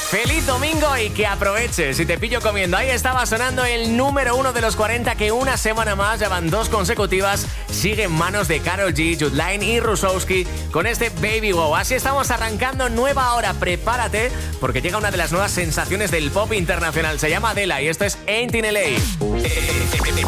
Feliz domingo y que aproveches. Si te pillo comiendo, ahí estaba sonando el número 1 de los 40 que una semana más, ya van 2 consecutivas, sigue en manos de Karol G, Jude Line y Rusowski con este Baby Wow. Así estamos arrancando nueva hora. Prepárate porque llega una de las nuevas sensaciones del pop internacional. Se llama Adele y esto es Ain't in LA.